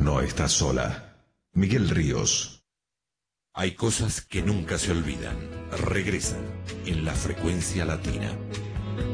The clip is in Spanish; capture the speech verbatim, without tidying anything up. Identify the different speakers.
Speaker 1: No estás sola. Miguel Ríos.
Speaker 2: Hay cosas que nunca se olvidan. Regresan en La Frecuencia Latina.